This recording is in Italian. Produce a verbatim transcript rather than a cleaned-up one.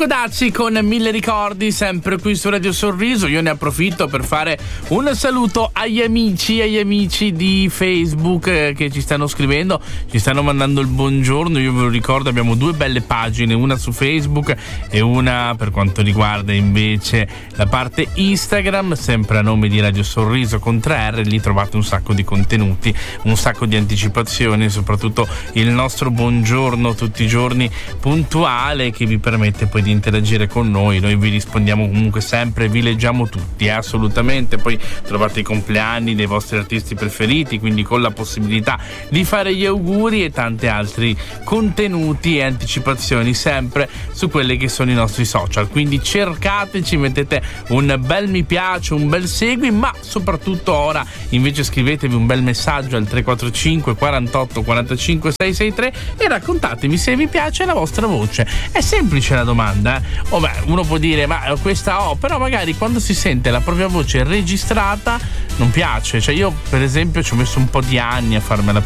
Codazzi con Mille Ricordi, sempre qui su Radio Sorriso. Io ne approfitto per fare un saluto agli amici, agli amici di Facebook eh, che ci stanno scrivendo, ci stanno mandando il buongiorno. Io ve lo ricordo, abbiamo due belle pagine, una su Facebook e una per quanto riguarda invece la parte Instagram, sempre a nome di Radio Sorriso con tre R. Lì trovate un sacco di contenuti, un sacco di anticipazioni, soprattutto il nostro buongiorno tutti i giorni puntuale che vi permette poi di interagire con noi. Noi vi rispondiamo comunque sempre, vi leggiamo tutti, eh, assolutamente. Poi trovate i compleanni dei vostri artisti preferiti, quindi con la possibilità di fare gli auguri e tanti altri contenuti e anticipazioni sempre su quelli che sono i nostri social. Quindi cercateci, mettete un bel mi piace, un bel segui, ma soprattutto ora invece scrivetevi un bel messaggio al tre quattro cinque quarantotto quarantacinque sei sei tre e raccontatemi se vi piace la vostra voce. È semplice la domanda, eh? Oh beh, uno può dire ma questa ho, però magari quando si sente la propria voce registrata non piace. Cioè io per esempio ci ho messo un po' di anni a farmela